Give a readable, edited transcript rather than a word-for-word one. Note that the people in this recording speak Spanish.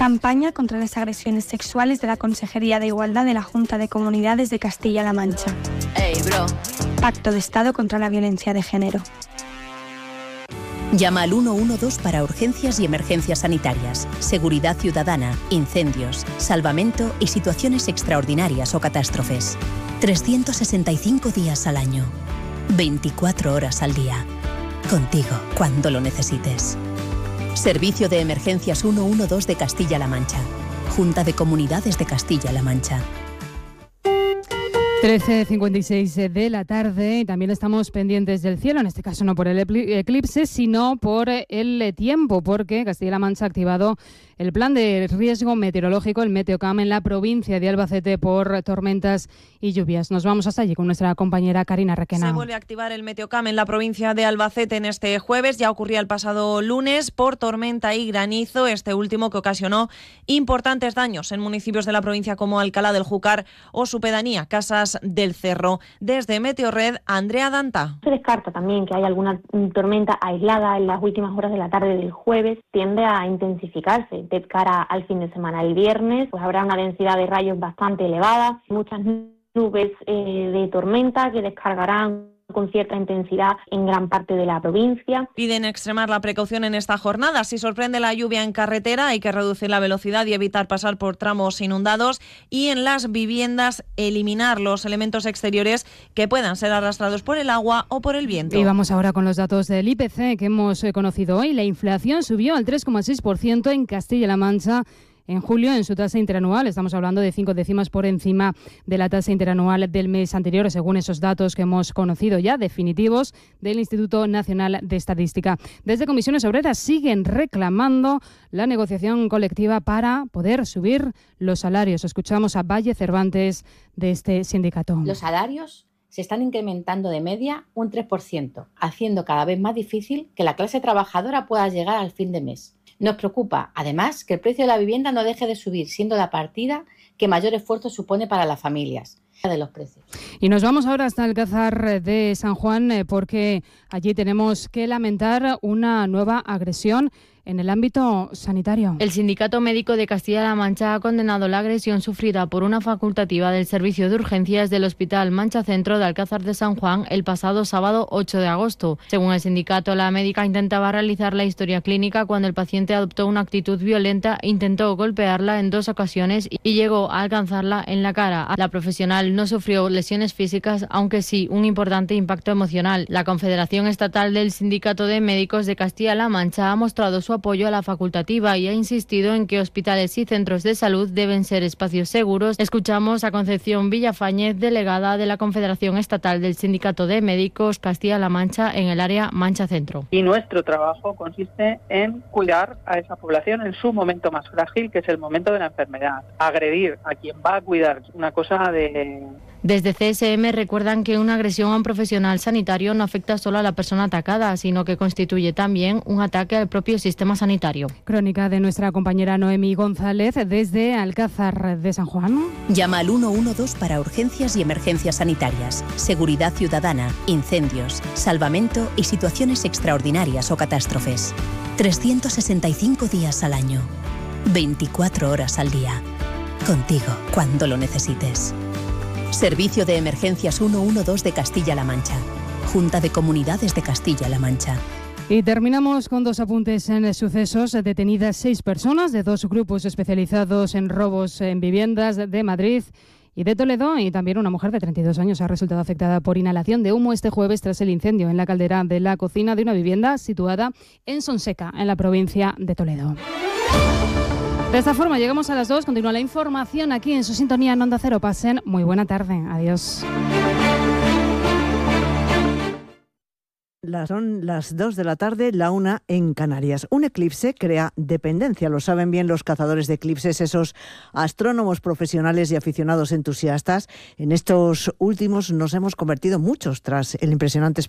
Campaña contra las agresiones sexuales de la Consejería de Igualdad de la Junta de Comunidades de Castilla-La Mancha. Hey, bro. Pacto de Estado contra la violencia de género. Llama al 112 para urgencias y emergencias sanitarias, seguridad ciudadana, incendios, salvamento y situaciones extraordinarias o catástrofes. 365 días al año, 24 horas al día. Contigo cuando lo necesites. Servicio de Emergencias 112 de Castilla-La Mancha. Junta de Comunidades de Castilla-La Mancha. 13:56 de la tarde y también estamos pendientes del cielo, en este caso no por el eclipse, sino por el tiempo, porque Castilla-La Mancha ha activado el plan de riesgo meteorológico, el Meteocam, en la provincia de Albacete por tormentas y lluvias. Nos vamos hasta allí con nuestra compañera Karina Requena. Se vuelve a activar el Meteocam en la provincia de Albacete en este jueves. Ya ocurría el pasado lunes por tormenta y granizo, este último que ocasionó importantes daños en municipios de la provincia como Alcalá del Júcar o su pedanía, Casas del Cerro. Desde Meteorred, Andrea Danta. Se descarta también que haya alguna tormenta aislada en las últimas horas de la tarde del jueves. Tiende a intensificarse de cara al fin de semana. El viernes pues habrá una densidad de rayos bastante elevada, muchas nubes de tormenta que descargarán con cierta intensidad en gran parte de la provincia. Piden extremar la precaución en esta jornada. Si sorprende la lluvia en carretera, hay que reducir la velocidad y evitar pasar por tramos inundados, y en las viviendas eliminar los elementos exteriores que puedan ser arrastrados por el agua o por el viento. Y vamos ahora con los datos del IPC que hemos conocido hoy. La inflación subió al 3,6% en Castilla-La Mancha en julio en su tasa interanual. Estamos hablando de 5 décimas por encima de la tasa interanual del mes anterior, según esos datos que hemos conocido ya, definitivos, del Instituto Nacional de Estadística. Desde Comisiones Obreras siguen reclamando la negociación colectiva para poder subir los salarios. Escuchamos a Valle Cervantes de este sindicato. Los salarios se están incrementando de media un 3%, haciendo cada vez más difícil que la clase trabajadora pueda llegar al fin de mes. Nos preocupa, además, que el precio de la vivienda no deje de subir, siendo la partida que mayor esfuerzo supone para las familias. De los precios. Y nos vamos ahora hasta Alcázar de San Juan, porque allí tenemos que lamentar una nueva agresión en el ámbito sanitario. El Sindicato Médico de Castilla-La Mancha ha condenado la agresión sufrida por una facultativa del Servicio de Urgencias del Hospital Mancha Centro de Alcázar de San Juan el pasado sábado 8 de agosto. Según el sindicato, la médica intentaba realizar la historia clínica cuando el paciente adoptó una actitud violenta, intentó golpearla en 2 ocasiones y llegó a alcanzarla en la cara. La profesional no sufrió lesiones físicas, aunque sí un importante impacto emocional. La Confederación Estatal del Sindicato de Médicos de Castilla-La Mancha ha mostrado su apoyo a la facultativa y ha insistido en que hospitales y centros de salud deben ser espacios seguros. Escuchamos a Concepción Villafáñez, delegada de la Confederación Estatal del Sindicato de Médicos Castilla-La Mancha en el área Mancha Centro. Y nuestro trabajo consiste en cuidar a esa población en su momento más frágil, que es el momento de la enfermedad. Agredir a quien va a cuidar es una cosa de... Desde CSM recuerdan que una agresión a un profesional sanitario no afecta solo a la persona atacada, sino que constituye también un ataque al propio sistema sanitario. Crónica de nuestra compañera Noemí González desde Alcázar de San Juan. Llama al 112 para urgencias y emergencias sanitarias, seguridad ciudadana, incendios, salvamento y situaciones extraordinarias o catástrofes. 365 días al año, 24 horas al día. Contigo cuando lo necesites. Servicio de Emergencias 112 de Castilla-La Mancha. Junta de Comunidades de Castilla-La Mancha. Y terminamos con 2 apuntes en sucesos. Detenidas 6 personas de 2 grupos especializados en robos en viviendas de Madrid y de Toledo, y también una mujer de 32 años ha resultado afectada por inhalación de humo este jueves tras el incendio en la caldera de la cocina de una vivienda situada en Sonseca, en la provincia de Toledo. De esta forma llegamos a las 2, continúa la información aquí en su sintonía en Onda Cero. Pasen muy buena tarde, adiós. Son las 2 de la tarde, la 1 en Canarias. Un eclipse crea dependencia, lo saben bien los cazadores de eclipses, esos astrónomos profesionales y aficionados entusiastas. En estos últimos nos hemos convertido muchos tras el impresionante